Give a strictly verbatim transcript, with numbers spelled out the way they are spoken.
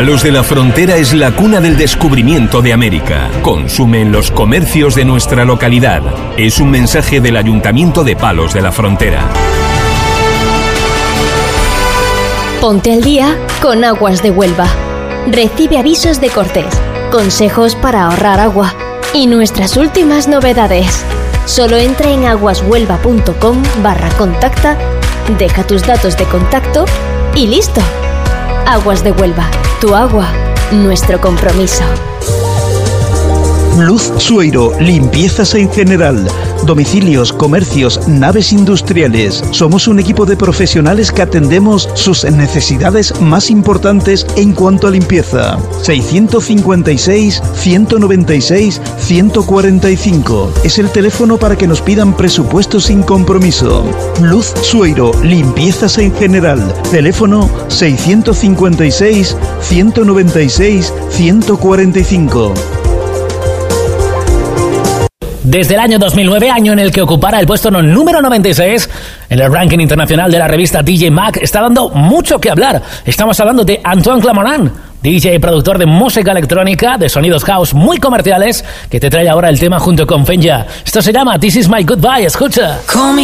Palos de la Frontera es la cuna del descubrimiento de América. Consume en los comercios de nuestra localidad. Es un mensaje del Ayuntamiento de Palos de la Frontera. Ponte al día con Aguas de Huelva. Recibe avisos de cortes, consejos para ahorrar agua y nuestras últimas novedades. Solo entra en aguashuelva.com barra contacta, deja tus datos de contacto y listo. Aguas de Huelva, tu agua, nuestro compromiso. Luz Sueiro, limpiezas en general, domicilios, comercios, naves industriales. Somos un equipo de profesionales que atendemos sus necesidades más importantes en cuanto a limpieza. seiscientos cincuenta y seis, ciento noventa y seis, ciento cuarenta y cinco. Es el teléfono para que nos pidan presupuestos sin compromiso. Luz Sueiro, limpiezas en general. Teléfono seiscientos cincuenta y seis, ciento noventa y seis, ciento cuarenta y cinco. Desde el año dos mil nueve, año en el que ocupara el puesto número noventa y seis en el ranking internacional de la revista D J Mag, está dando mucho que hablar. Estamos hablando de Antoine Clamaran, D J y productor de música electrónica, de sonidos house muy comerciales, que te trae ahora el tema junto con Fenja. Esto se llama This Is My Goodbye. Escucha.